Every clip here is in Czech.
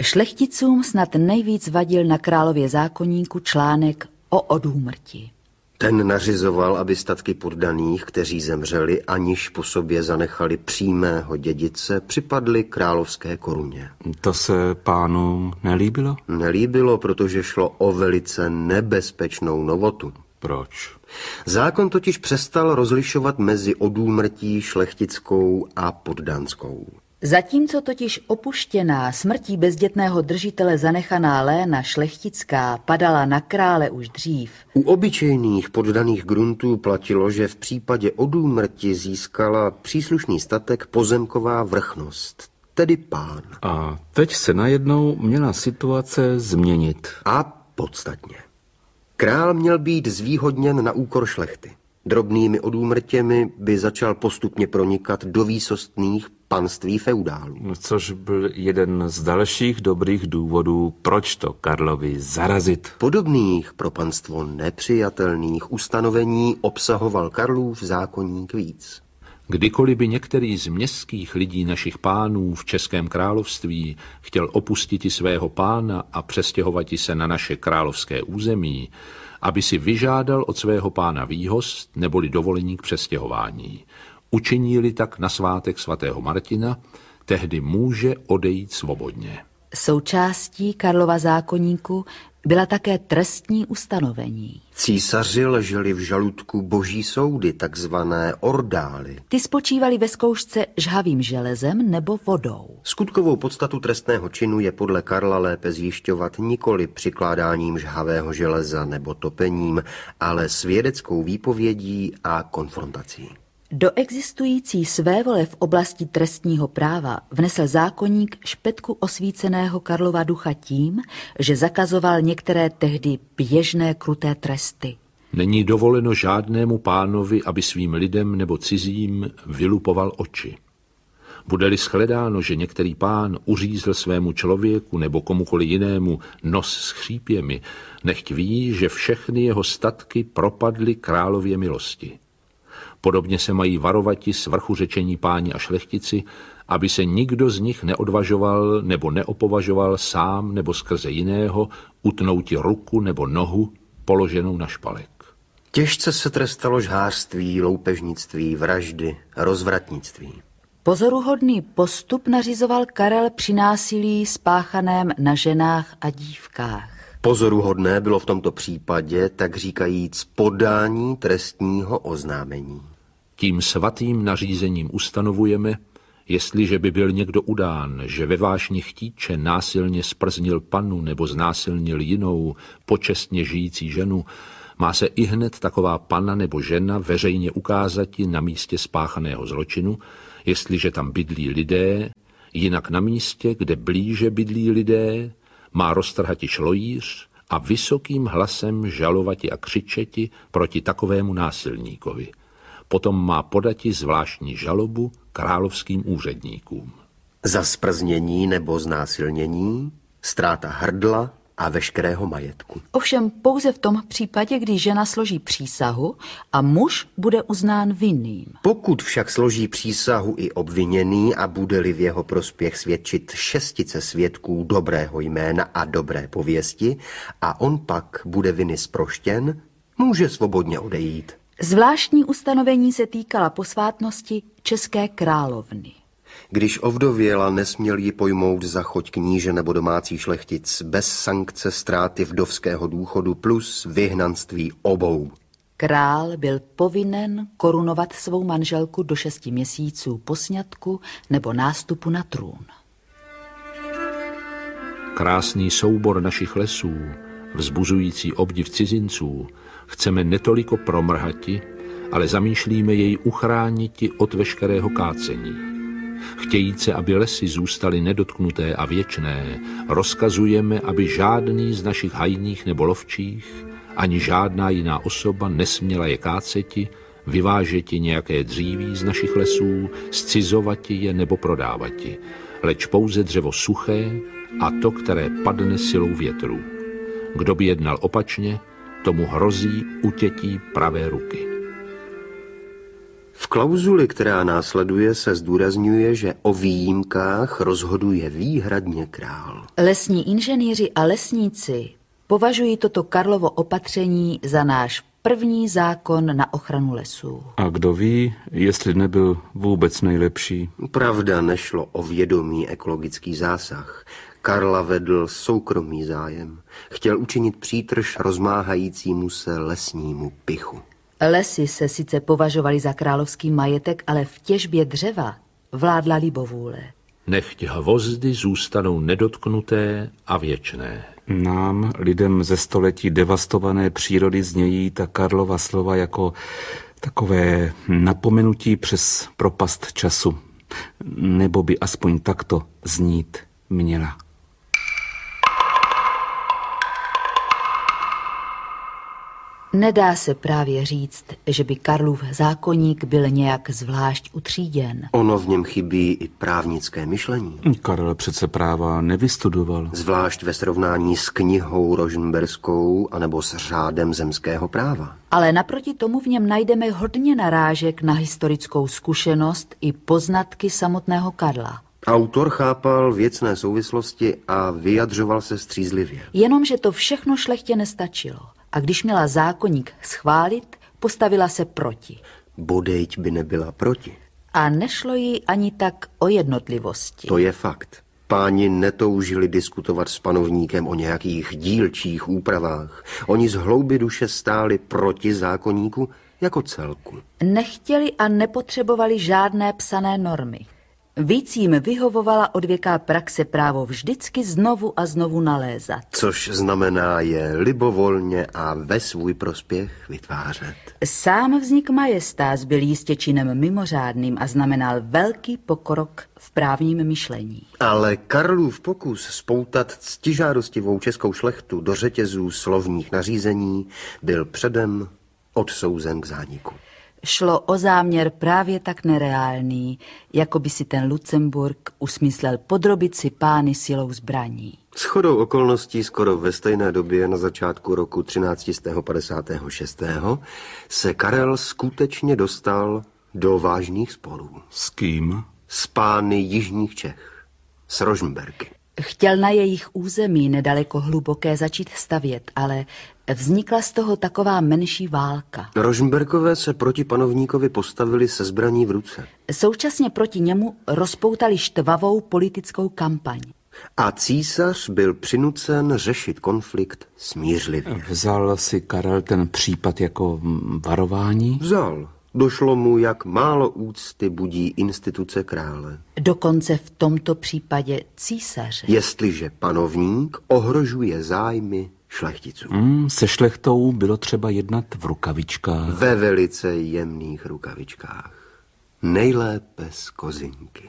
Šlechticům snad nejvíc vadil na Králově zákoníku článek o odúmrti. Ten nařizoval, aby statky poddaných, kteří zemřeli, aniž po sobě zanechali přímého dědice, připadly královské koruně. To se pánům nelíbilo? Nelíbilo, protože šlo o velice nebezpečnou novotu. Proč? Zákon totiž přestal rozlišovat mezi odúmrtí šlechtickou a poddanskou. Zatímco totiž opuštěná smrtí bezdětného držitele zanechaná léna šlechtická padala na krále už dřív. U obyčejných poddaných gruntů platilo, že v případě odúmrti získala příslušný statek pozemková vrchnost, tedy pán. A teď se najednou měla situace změnit. A podstatně. Král měl být zvýhodněn na úkor šlechty. Drobnými odúmrtěmi by začal postupně pronikat do výsostných panství feudálů. Což byl jeden z dalších dobrých důvodů, proč to Karlovi zarazit. Podobných pro panstvo nepřijatelných ustanovení obsahoval Karlův zákoník víc. Kdykoliv by některý z městských lidí našich pánů v Českém království chtěl opustit svého pána a přestěhovat se na naše královské území, aby si vyžádal od svého pána výhost neboli dovolení k přestěhování. Učinili tak na svátek svatého Martina, tehdy může odejít svobodně. Součástí Karlova zákoníku byla také trestní ustanovení. Císaři leželi v žaludku boží soudy, takzvané ordály. Ty spočívaly ve zkoušce žhavým železem nebo vodou. Skutkovou podstatu trestného činu je podle Karla lépe zjišťovat nikoli přikládáním žhavého železa nebo topením, ale svědeckou výpovědí a konfrontací. Do existující svévole v oblasti trestního práva vnesl zákoník špetku osvíceného Karlova ducha tím, že zakazoval některé tehdy běžné kruté tresty. Není dovoleno žádnému pánovi, aby svým lidem nebo cizím vylupoval oči. Bude-li shledáno, že některý pán uřízl svému člověku nebo komukoli jinému nos s chřípěmi, nechť ví, že všechny jeho statky propadly králově milosti. Podobně se mají varovati svrchu řečení páni a šlechtici, aby se nikdo z nich neodvažoval nebo neopovažoval sám nebo skrze jiného utnouti ruku nebo nohu položenou na špalek. Těžce se trestalo žhářství, loupežnictví, vraždy, rozvratnictví. Pozoruhodný postup nařizoval Karel při násilí spáchaném na ženách a dívkách. Pozoruhodné bylo v tomto případě, tak říkajíc, podání trestního oznámení. Tím svatým nařízením ustanovujeme, jestliže by byl někdo udán, že ve vášni chtíče násilně sprznil pannu nebo znásilnil jinou počestně žijící ženu, má se ihned taková panna nebo žena veřejně ukázati na místě spáchaného zločinu, jestliže tam bydlí lidé, jinak na místě, kde blíže bydlí lidé, má roztrhati šlojíř a vysokým hlasem žalovati a křičeti proti takovému násilníkovi. Potom má podati zvláštní žalobu královským úředníkům. Za sprznění nebo znásilnění, ztráta hrdla a veškerého majetku. Ovšem pouze v tom případě, kdy žena složí přísahu a muž bude uznán vinným. Pokud však složí přísahu i obviněný a bude-li v jeho prospěch svědčit 6 svědků dobrého jména a dobré pověsti a on pak bude viny zproštěn, může svobodně odejít. Zvláštní ustanovení se týkala posvátnosti české královny. Když ovdověla, nesměl ji pojmout za choť kníže nebo domácí šlechtic bez sankce ztráty vdovského důchodu plus vyhnanství obou. Král byl povinen korunovat svou manželku do 6 měsíců po sňatku nebo nástupu na trůn. Krásný soubor našich lesů, vzbuzující obdiv cizinců, chceme netoliko promrhati, ale zamýšlíme jej uchrániti od veškerého kácení. Chtějíce, aby lesy zůstaly nedotknuté a věčné, rozkazujeme, aby žádný z našich hajných nebo lovčích, ani žádná jiná osoba nesměla je káceti, vyvážeti nějaké dříví z našich lesů, scizovati je nebo prodávati, leč pouze dřevo suché a to, které padne silou větru. Kdo by jednal opačně, tomu hrozí utětí pravé ruky. V klauzuli, která následuje, se zdůrazňuje, že o výjimkách rozhoduje výhradně král. Lesní inženýři a lesníci považují toto Karlovo opatření za náš první zákon na ochranu lesů. A kdo ví, jestli nebyl vůbec nejlepší. Pravda, nešlo o vědomý ekologický zásah. Karla vedl soukromý zájem. Chtěl učinit přítrž rozmáhajícímu se lesnímu pichu. Lesy se sice považovaly za královský majetek, ale v těžbě dřeva vládla libovůle. Nechť hvozdy zůstanou nedotknuté a věčné. Nám, lidem ze století devastované přírody, znějí ta Karlova slova jako takové napomenutí přes propast času. Nebo by aspoň takto znít měla. Nedá se právě říct, že by Karlův zákoník byl nějak zvlášť utříděn. Ono v něm chybí i právnické myšlení. Karel přece práva nevystudoval. Zvlášť ve srovnání s knihou rožmberskou anebo s řádem zemského práva. Ale naproti tomu v něm najdeme hodně narážek na historickou zkušenost i poznatky samotného Karla. Autor chápal věcné souvislosti a vyjadřoval se střízlivě. Jenomže to všechno šlechtě nestačilo. A když měla zákoník schválit, postavila se proti. Bodejť by nebyla proti. A nešlo jí ani tak o jednotlivosti. To je fakt. Páni netoužili diskutovat s panovníkem o nějakých dílčích úpravách. Oni z hloubi duše stáli proti zákoníku jako celku. Nechtěli a nepotřebovali žádné psané normy. Víc jim vyhovovala odvěká praxe právo vždycky znovu a znovu nalézat. Což znamená je libovolně a ve svůj prospěch vytvářet. Sám vznik majestát byl jistě činem mimořádným a znamenal velký pokrok v právním myšlení. Ale Karlův pokus spoutat ctižádostivou českou šlechtu do řetězů slovních nařízení byl předem odsouzen k zániku. Šlo o záměr právě tak nereálný, jako by si ten Lucemburk usmyslel podrobit si pány silou zbraní. Shodou okolností skoro ve stejné době na začátku roku 1356. se Karel skutečně dostal do vážných sporů. S kým? S pány jižních Čech, s Rožmberky. Chtěl na jejich území nedaleko Hluboké začít stavět, ale vznikla z toho taková menší válka. Rožmberkové se proti panovníkovi postavili se zbraní v ruce. Současně proti němu rozpoutali štvavou politickou kampaň. A císař byl přinucen řešit konflikt smířlivě. Vzal si Karel ten případ jako varování? Vzal. Došlo mu, jak málo úcty budí instituce krále. Dokonce v tomto případě císaře. Jestliže panovník ohrožuje zájmy šlechticů. Se šlechtou bylo třeba jednat v rukavičkách. Ve velice jemných rukavičkách. Nejlépe z kozinky.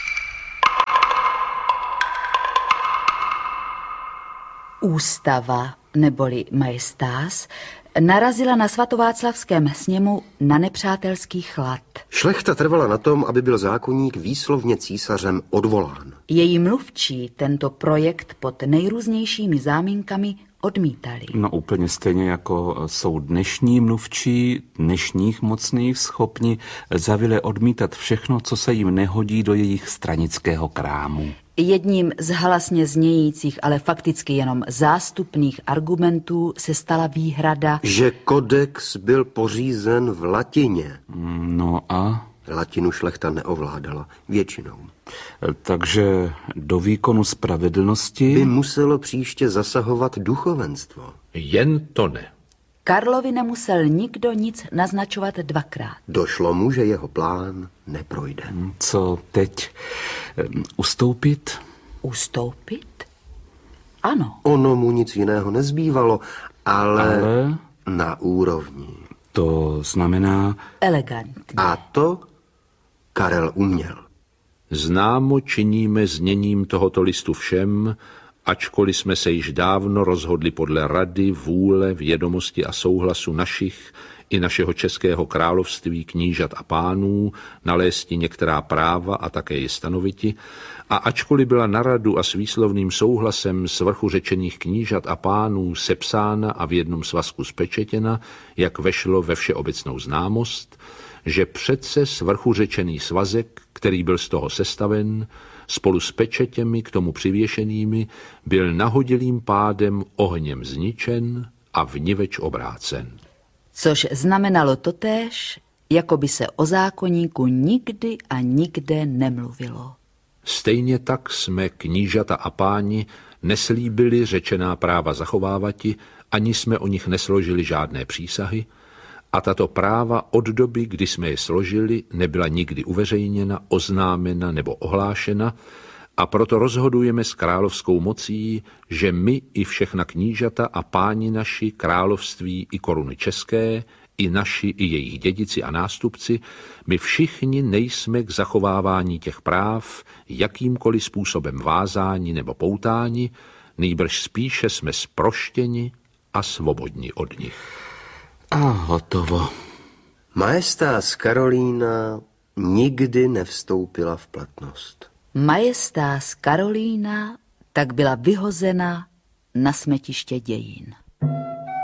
Ústava, neboli majestás, narazila na svatováclavském sněmu na nepřátelský chlad. Šlechta trvala na tom, aby byl zákoník výslovně císařem odvolán. Její mluvčí tento projekt pod nejrůznějšími záminkami odmítali. No úplně stejně jako jsou dnešní mluvčí dnešních mocných schopni zavile odmítat všechno, co se jim nehodí do jejich stranického krámu. Jedním z halasně znějících, ale fakticky jenom zástupných argumentů se stala výhrada, že kodex byl pořízen v latině. No a? Latinu šlechta neovládala většinou. Takže do výkonu spravedlnosti by muselo příště zasahovat duchovenstvo. Jen to ne. Karlovi nemusel nikdo nic naznačovat dvakrát. Došlo mu, že jeho plán neprojde. Co teď? Ustoupit? Ustoupit? Ano. Ono mu nic jiného nezbývalo, ale na úrovni. To znamená Elegantně. A to Karel uměl. Známo činíme zněním tohoto listu všem, ačkoliv jsme se již dávno rozhodli podle rady, vůle, vědomosti a souhlasu našich i našeho českého království knížat a pánů nalézti některá práva a také je stanoviti, a ačkoliv byla na radu a s výslovným souhlasem svrchu řečených knížat a pánů sepsána a v jednom svazku spečetěna, jak vešlo ve všeobecnou známost, že přece svrchu řečený svazek, který byl z toho sestaven, spolu s pečetěmi k tomu přivěšenými, byl nahodilým pádem ohněm zničen a vniveč obrácen. Což znamenalo totéž, jako by se o zákoníku nikdy a nikde nemluvilo. Stejně tak jsme, knížata a páni, neslíbili řečená práva zachovávati, ani jsme o nich nesložili žádné přísahy, a tato práva od doby, kdy jsme je složili, nebyla nikdy uveřejněna, oznámena nebo ohlášena, a proto rozhodujeme s královskou mocí, že my i všechna knížata a páni naši, království i koruny české, i naši, i jejich dědici a nástupci, my všichni nejsme k zachovávání těch práv jakýmkoliv způsobem vázáni nebo poutáni, nýbrž spíše jsme zproštěni a svobodní od nich. A hotovo. Majestas Karolína nikdy nevstoupila v platnost. Majestas Karolína tak byla vyhozena na smetiště dějin.